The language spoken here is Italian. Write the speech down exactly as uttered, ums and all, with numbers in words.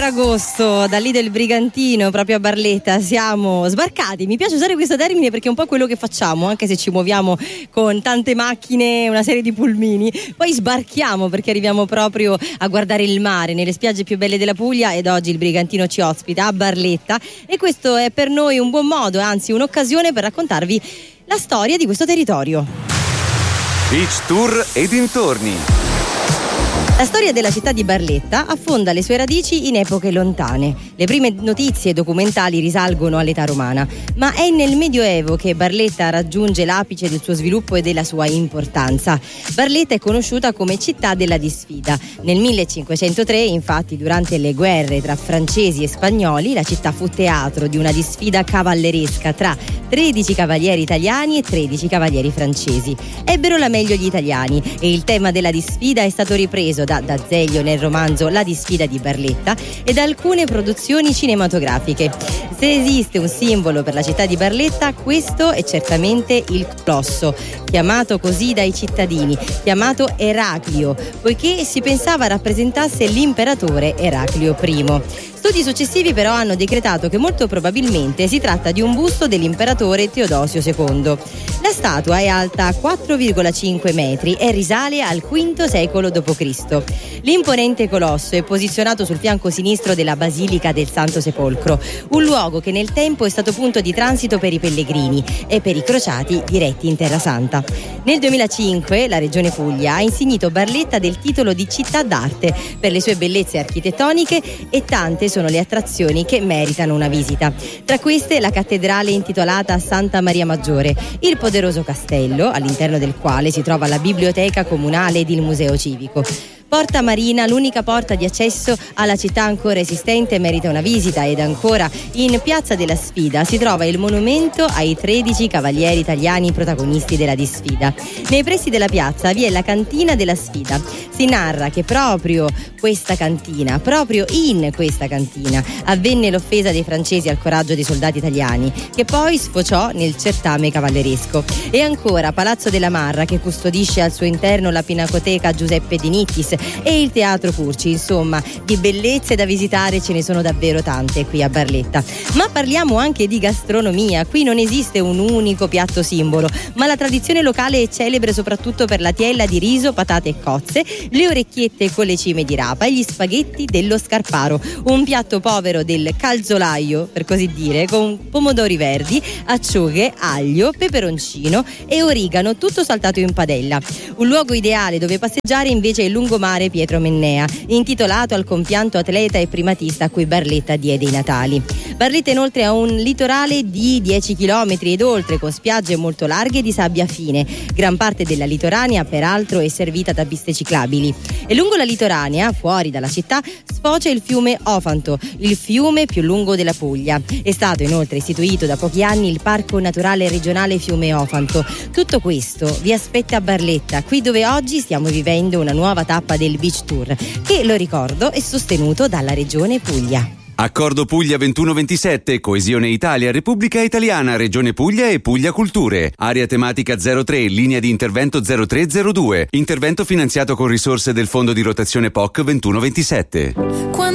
Ferragosto, da lì del Brigantino, proprio a Barletta, siamo sbarcati. Mi piace usare questo termine perché è un po' quello che facciamo, anche se ci muoviamo con tante macchine, una serie di pulmini. Poi sbarchiamo perché arriviamo proprio a guardare il mare nelle spiagge più belle della Puglia, ed oggi il Brigantino ci ospita a Barletta, e questo è per noi un buon modo, anzi un'occasione per raccontarvi la storia di questo territorio. Beach Tour e dintorni. La storia della città di Barletta affonda le sue radici in epoche lontane. Le prime notizie documentali risalgono all'età romana, ma è nel Medioevo che Barletta raggiunge l'apice del suo sviluppo e della sua importanza. Barletta è conosciuta come città della disfida. Nel millecinquecentotre, infatti, durante le guerre tra francesi e spagnoli, la città fu teatro di una disfida cavalleresca tra tredici cavalieri italiani e tredici cavalieri francesi. Ebbero la meglio gli italiani e il tema della disfida è stato ripreso da D'Azeglio nel romanzo La disfida di Barletta e da alcune produzioni cinematografiche. Se esiste un simbolo per la città di Barletta, questo è certamente il colosso, chiamato così dai cittadini, chiamato Eraclio, poiché si pensava rappresentasse l'imperatore Eraclio I. Studi successivi però hanno decretato che molto probabilmente si tratta di un busto dell'imperatore Teodosio secondo. La statua è alta quattro virgola cinque metri e risale al quinto secolo dopo Cristo. L'imponente colosso è posizionato sul fianco sinistro della Basilica del Santo Sepolcro, un luogo che nel tempo è stato punto di transito per i pellegrini e per i crociati diretti in Terra Santa. Nel duemilacinque la Regione Puglia ha insignito Barletta del titolo di città d'arte per le sue bellezze architettoniche, e tante sono le attrazioni che meritano una visita. Tra queste la cattedrale intitolata Santa Maria Maggiore, il poderoso castello all'interno del quale si trova la biblioteca comunale ed il museo civico. Porta Marina, l'unica porta di accesso alla città ancora esistente, merita una visita. Ed ancora in Piazza della Sfida si trova il monumento ai tredici cavalieri italiani protagonisti della disfida. Nei pressi della piazza vi è la cantina della sfida. Si narra che proprio questa cantina, proprio in questa cantina, avvenne l'offesa dei francesi al coraggio dei soldati italiani, che poi sfociò nel certame cavalleresco. E ancora Palazzo della Marra, che custodisce al suo interno la Pinacoteca Giuseppe De Nittis e il Teatro Curci. Insomma, di bellezze da visitare ce ne sono davvero tante qui a Barletta. Ma parliamo anche di gastronomia. Qui non esiste un unico piatto simbolo, ma la tradizione locale è celebre soprattutto per la tiella di riso, patate e cozze, le orecchiette con le cime di rapa e gli spaghetti dello scarparo, un piatto povero del calzolaio, per così dire, con pomodori verdi, acciughe, aglio, peperoncino e origano, tutto saltato in padella. Un luogo ideale dove passeggiare invece è il lungomare Pietro Mennea, intitolato al compianto atleta e primatista a cui Barletta diede i natali. Barletta inoltre ha un litorale di dieci chilometri ed oltre, con spiagge molto larghe di sabbia fine. Gran parte della litoranea peraltro è servita da piste ciclabili. E lungo la litoranea, fuori dalla città, sfocia il fiume Ofanto, il fiume più lungo della Puglia. È stato inoltre istituito da pochi anni il Parco Naturale Regionale Fiume Ofanto. Tutto questo vi aspetta a Barletta, qui dove oggi stiamo vivendo una nuova tappa del Beach Tour, che, lo ricordo, è sostenuto dalla Regione Puglia. Accordo Puglia ventuno ventisette, Coesione Italia, Repubblica Italiana, Regione Puglia e Puglia Culture. Area tematica zero tre, linea di intervento zero tre zero due. Intervento finanziato con risorse del Fondo di rotazione P O C ventuno ventisette.